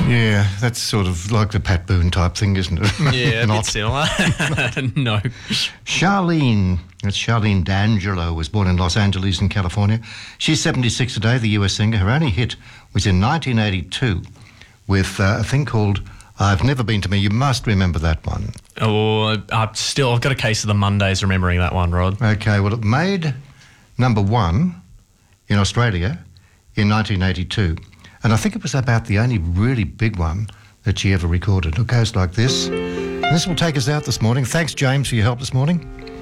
Yeah, that's sort of like the Pat Boone type thing, isn't it? Yeah, a bit similar. No. Charlene D'Angelo was born in Los Angeles in California. She's 76 today, the US singer. Her only hit was in 1982 with a thing called I've Never Been to Me. You must remember that one. Oh, I've got a case of the Mondays remembering that one, Rod. Okay, well, it made number one in Australia in 1982. And I think it was about the only really big one that she ever recorded. It goes like this. And this will take us out this morning. Thanks, James, for your help this morning.